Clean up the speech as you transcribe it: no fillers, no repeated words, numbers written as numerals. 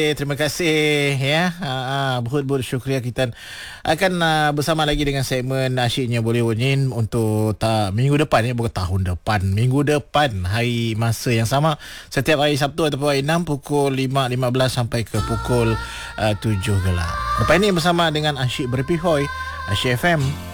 Terima kasih ya. Berhut-hut syukriah. Kita akan bersama lagi dengan segmen Asyiknya Boleh Bunyi untuk minggu depan ya, bukan tahun depan. Minggu depan hari masa yang sama setiap hari Sabtu ataupun hari 6 pukul 5.15 sampai ke pukul 7 gelap. Lepas ini bersama dengan Asyik Berpihoi Asyik FM.